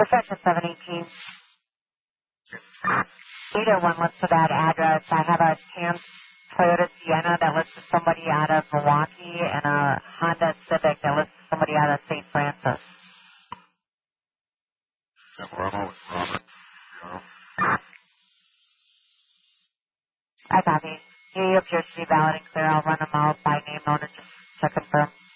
Profession 718. 801 lists to that address. I have a Tam Toyota Sienna that lists to somebody out of Milwaukee and a Honda Civic that lists to somebody out of St. Francis. Yeah, well, I'm always Robert. I copy. He appears to be valid and clear. I'll run them out by name, owner, just to confirm.